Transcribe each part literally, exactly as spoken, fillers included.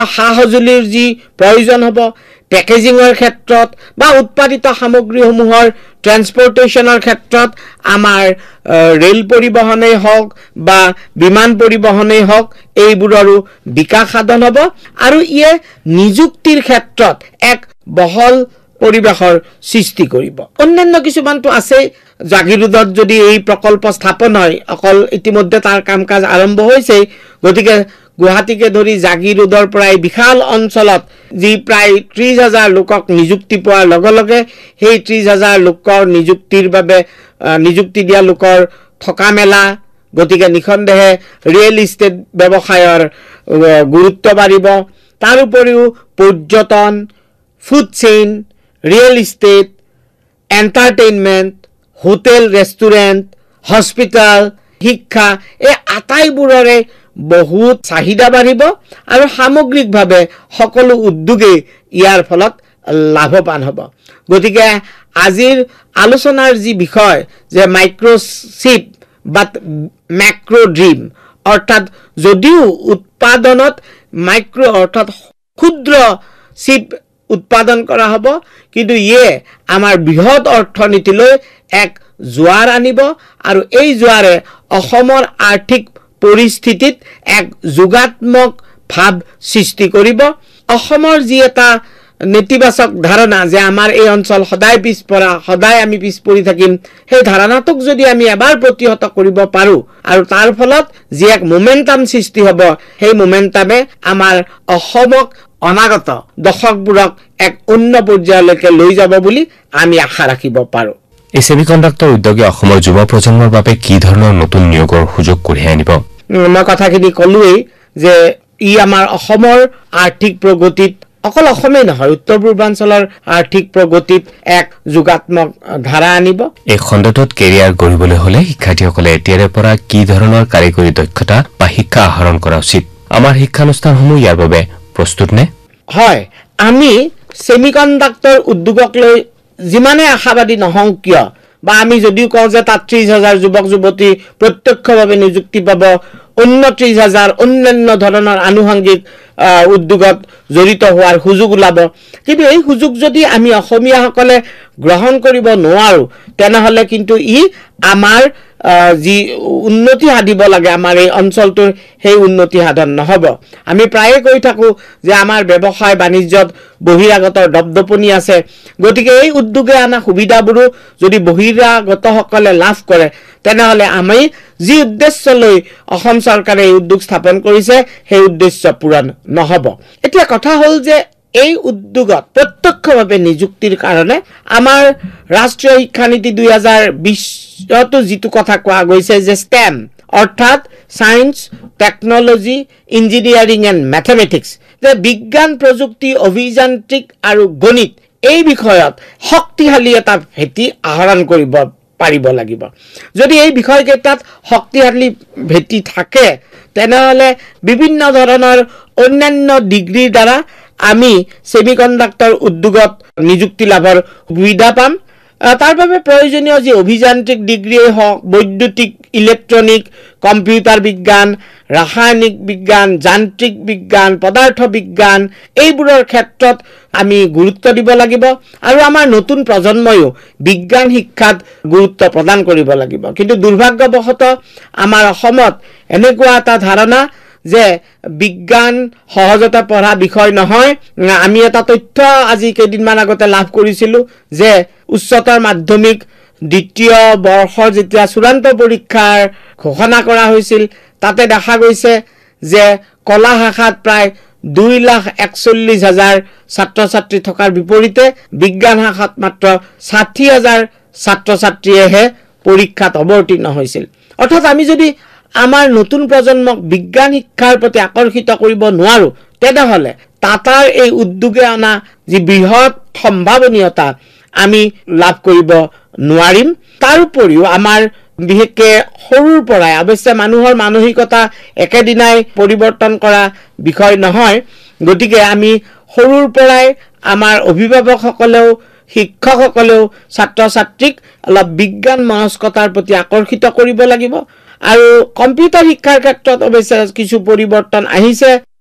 সা সঁজুলিৰ যি প্ৰয়োজন হ'ব পেকেজিঙৰ ক্ষেত্ৰত বা উৎপাদিত সামগ্ৰীসমূহৰ ট্ৰান্সপৰ্টেশ্যনৰ ক্ষেত্ৰত আমাৰ ৰেল পৰিবহণেই হওক বা বিমান পৰিবহণেই হওক এইবোৰৰো বিকাশ সাধন হ'ব আৰু ইয়ে নিযুক্তিৰ ক্ষেত্ৰত এক বহল পৰিবেশৰ সৃষ্টি কৰিব অন্যান্য কিছুমানটো আছে জাগিৰোডত যদি এই প্ৰকল্প স্থাপন হয় অকল ইতিমধ্যে তাৰ কাম কাজ আৰম্ভ হৈছে গতিকে গুৱাহাটীকে ধৰি জাগিৰোডৰ পৰা এই বিশাল অঞ্চলত যি প্ৰায় ত্ৰিশ হাজাৰ লোকক নিযুক্তি পোৱাৰ লগে লগে সেই ত্ৰিশ হাজাৰ লোকৰ নিযুক্তিৰ বাবে নিযুক্তি দিয়া লোকৰ থকা মেলা গতিকে নিখন্দেহে ৰিয়েল ইষ্টেট ব্যৱসায়ৰ গুৰুত্ব বাঢ়িব তাৰ উপৰিও পৰ্যটন food chain real estate entertainment hotel restaurant hospital শিক্ষা এই আটাইবোৰৰে বহুত চাহিদা বাঢ়িব আৰু সামগ্ৰিকভাৱে সকলো উদ্যোগেই ইয়াৰ ফলত লাভৱান হ'ব গতিকে আজিৰ আলোচনাৰ যি বিষয় যে মাইক্ৰ'চিপ বা মেক্ৰ' ড্ৰিম অৰ্থাৎ যদিও উৎপাদনত মাইক্ৰ' অৰ্থাৎ ক্ষুদ্ৰ চিপ উৎপাদন কৰা হ'ব কিন্তু ইয়ে আমাৰ বৃহৎ অৰ্থনীতিলৈ এক জোৱাৰ আনিব আৰু এই জোৱাৰে অসমৰ আৰ্থিক পৰিস্থিতিত এক যোগাত্মক ভাৱ সৃষ্টি কৰিব অসমৰ যি এটা নেতিবাচক ধাৰণা যে আমাৰ এই অঞ্চল সদায় পিছপৰা সদায় আমি পিছ পৰি থাকিম সেই ধাৰণাটোক যদি আমি এবাৰ প্ৰতিহত কৰিব পাৰো আৰু তাৰ ফলত যি এক মোমেন্টাম সৃষ্টি হ'ব সেই মোমেন্টামে আমাৰ অসমক অনাগত দশকবোৰক এক উন্নত পৰ্যায়লৈকে লৈ যাব বুলি আমি আশা ৰাখিব পাৰো এই সেমিকন্ডাক্টৰ উদ্যোগে অসমৰ যুৱ প্ৰজন্মৰ বাবে কি ধৰণৰ নতুন নিয়োগৰ সুযোগ কঢ়িয়াই আনিব মই কথাখিনি ক'লোৱেই যে ই আমাৰ অসমৰ আৰ্থিক প্ৰগতিত অকল অসমেই নহয় উত্তৰ পূৰ্বাঞ্চলৰ আৰ্থিক প্ৰগতিত এক যোগাত্মক ধাৰা আনিব এই খণ্ডটোত কেৰিয়াৰ গঢ়িবলৈ হলে শিক্ষাৰ্থীসকলে এতিয়াৰে পৰা কি ধৰণৰ কাৰিকৰী দক্ষতা বা শিক্ষা আহৰণ কৰা উচিত আমাৰ শিক্ষানুষ্ঠানসমূহ ইয়াৰ বাবে প্ৰস্তুত নে হয় আমি সেমিকন্ডাক্টৰ উদ্যোগক লৈ যিমানে আশাবাদী নহওঁ কিয় বা আমি যদিও কওঁ যে তাত ত্ৰিশ হাজাৰ যুৱক যুৱতী প্ৰত্যক্ষভাৱে নিযুক্তি পাব অন্য ত্ৰিশ হাজাৰ অন্যান্য ধৰণৰ আনুষংগিক উদ্যোগত জড়িত হোৱাৰ সুযোগ ওলাব কিন্তু এই সুযোগ যদি আমি অসমীয়াসকলে গ্ৰহণ কৰিব নোৱাৰো তেনেহলে কিন্তু ই আমাৰ যি উন্নতি সাধিব লাগে আমাৰ এই অঞ্চলটোৰ সেই উন্নতি সাধন নহব আমি প্ৰায়ে কৈ থাকো যে আমাৰ ব্যৱসায় বাণিজ্যত বহিৰাগতৰ দপদপনি আছে গতিকে এই উদ্যোগে আনা সুবিধাবোৰো যদি বহিৰাগতসকলে লাভ কৰে তেনেহলে আমি যি উদ্দেশ্য লৈ অসম চৰকাৰে এই উদ্যোগ স্থাপন কৰিছে সেই উদ্দেশ্য পূৰণ নহব এতিয়া কথা হ'ল যে এই উদ্যোগত প্ৰত্যক্ষভাৱে নিযুক্তিৰ কাৰণে আমাৰ ৰাষ্ট্ৰীয় শিক্ষানীতি দুই হাজাৰ বিশতো যিটো কথা কোৱা গৈছে যে ষ্টেম অৰ্থাৎ science technology engineering and mathematics যে বিজ্ঞান প্ৰযুক্তি অভিযান্ত্ৰিক আৰু গণিত এই বিষয়ত শক্তিশালী এটা ভেটি আহৰণ কৰিব পাৰিব লাগিব যদি এই বিষয়কেইটাত শক্তিশালী ভেটি থাকে তেনেহলে বিভিন্ন ধৰণৰ অন্যান্য ডিগ্ৰীৰ দ্বাৰা আমি সেমিকন্ডাক্টৰ উদ্যোগত নিযুক্তি লাভৰ সুবিধা পাম তাৰ বাবে প্ৰয়োজনীয় যি অভিযান্ত্ৰিক ডিগ্ৰী হওক বৈদ্যুতিক ইলেক্ট্ৰনিক কম্পিউটাৰ বিজ্ঞান ৰাসায়নিক বিজ্ঞান যান্ত্ৰিক বিজ্ঞান পদাৰ্থ বিজ্ঞান এইবোৰৰ ক্ষেত্ৰত আমি গুৰুত্ব দিব লাগিব আৰু আমাৰ নতুন প্ৰজন্ময়ো বিজ্ঞান শিক্ষাত গুৰুত্ব প্ৰদান কৰিব লাগিব কিন্তু দুৰ্ভাগ্যবশতঃ আমাৰ অসমত এনেকুৱা এটা ধাৰণা যে বিজ্ঞান সহজতে পঢ়া বিষয় নহয় আমি এটা তথ্য আজি কেইদিনমান আগতে লাভ কৰিছিলো যে উচ্চতৰ মাধ্যমিক দ্বিতীয় বৰ্ষৰ যেতিয়া চূড়ান্ত পৰীক্ষাৰ ঘোষণা কৰা হৈছিল তাতে দেখা গৈছে যে কলা শাখাত প্ৰায় দুই লাখ একচল্লিশ হাজাৰ ছাত্ৰ ছাত্ৰী থকাৰ বিপৰীতে বিজ্ঞান শাখাত মাত্ৰ ষাঠি হাজাৰ ছাত্ৰ ছাত্ৰীয়েহে পৰীক্ষাত অৱতীৰ্ণ হৈছিল অৰ্থাৎ আমি যদি আমাৰ নতুন প্ৰজন্মক বিজ্ঞান শিক্ষাৰ প্ৰতি আকৰ্ষিত কৰিব নোৱাৰো তেনেহলে টাটাৰ এই উদ্যোগে অনা যি বৃহৎ সম্ভাৱনীয়তা আমি লাভ কৰিব নোৱাৰিম তাৰ উপৰিও আমাৰ বিশেষকে সৰুৰ পৰাই অৱশ্যে মানুহৰ মানসিকতা একেদিনাই পৰিৱৰ্তন কৰা বিষয় নহয় গতিকে আমি সৰুৰ পৰাই আমাৰ অভিভাৱকসকলেও শিক্ষকসকলেও ছাত্ৰ ছাত্ৰীক অলপ বিজ্ঞান মনস্কতাৰ প্ৰতি আকৰ্ষিত কৰিব লাগিব আৰু কম্পিউটাৰ শিক্ষাৰ ক্ষেত্ৰত অৱশ্যে কিছু পৰিৱৰ্তন আহিছে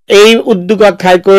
এই উদ্যোগত ঘাইকৈ